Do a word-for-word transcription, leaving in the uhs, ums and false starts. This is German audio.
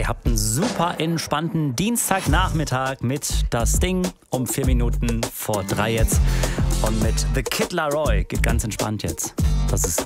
Hey, habt einen super entspannten Dienstagnachmittag mit Das Ding um vier Minuten vor drei jetzt. Und mit The Kid Laroi geht ganz entspannt jetzt. Das ist